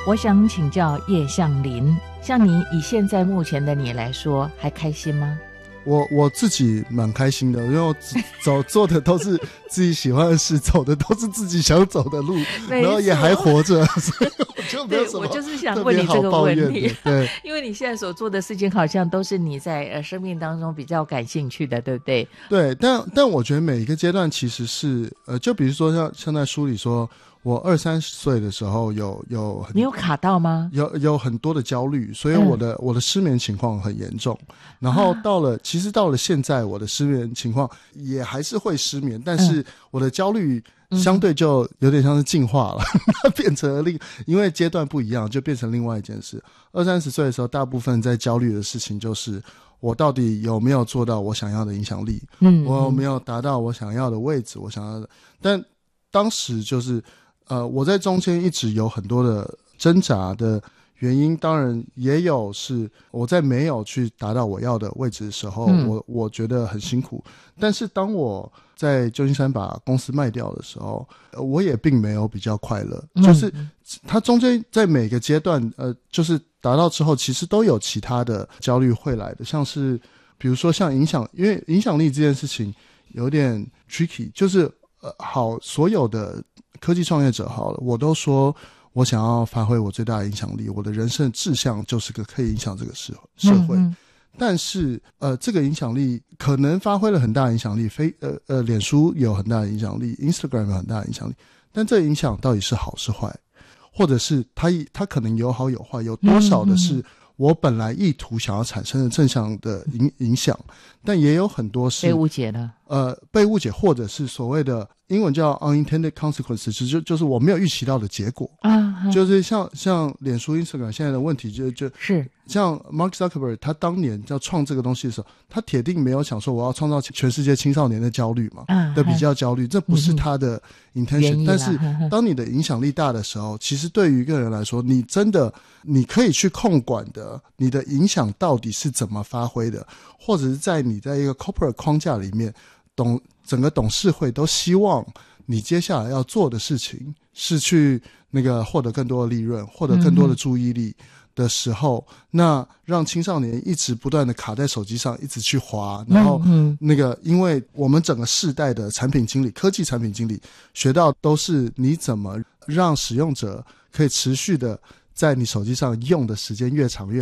我想请教叶向林，像你以现在目前的你来说，还开心吗？ 我自己蛮开心的，因为我做的都是自己喜欢的事，走的都是自己想走的路，然后也还活着，所以我就没有什么我就是想问你这个问题， 对， 因为你现在所做的事情好像都是你在生命当中比较感兴趣的，对不对？ 对，但我觉得每一个阶段其实是就比如说像在书里说，我20-30岁的时候你有卡到吗？ 有很多的焦虑，所以我的失眠情况很严重。然后其实到了现在，我的失眠情况也还是会失眠，但是我的焦虑相对就有点像是进化了，它变成了因为阶段不一样，就变成另外一件事。20-30岁的时候，大部分在焦虑的事情就是我到底有没有做到我想要的影响力，我有没有达到我想要的位置，我想要的。但当时就是我在中间一直有很多的挣扎的原因，当然也有是我在没有去达到我要的位置的时候，我觉得很辛苦。但是当我在旧金山把公司卖掉的时候，我也并没有比较快乐，就是它中间在每个阶段就是达到之后，其实都有其他的焦虑会来的，像是比如说像因为影响力这件事情有点 tricky， 就是好，所有的科技创业者好了，我都说我想要发挥我最大的影响力，我的人生的志向就是可以影响这个社会。但是这个影响力可能发挥了很大的影响力，脸书有很大的影响力， Instagram 有很大的影响力，但这个影响到底是好是坏，或者是它可能有好有坏，有多少的是我本来意图想要产生的正向的影响，但也有很多是被误解了， 被误解，或者是所谓的英文叫 unintended consequences， 就是我没有预期到的结果就是像脸书 Instagram 现在的问题就是像 Mark Zuckerberg 他当年要创这个东西的时候，他铁定没有想说我要创造全世界青少年的焦虑嘛，的比较焦虑，这不是他的 intention，但是当你的影响力大的时候，其实对于一个人来说，你可以去控管的，你的影响到底是怎么发挥的，或者是你在一个 corporate 框架里面，整个董事会都希望你接下来要做的事情是去获得更多的利润，获得更多的注意力的时候，那让青少年一直不断的卡在手机上，一直去滑，然后因为我们整个世代的产品经理，科技产品经理学到都是你怎么让使用者可以持续的在你手机上用的时间越长越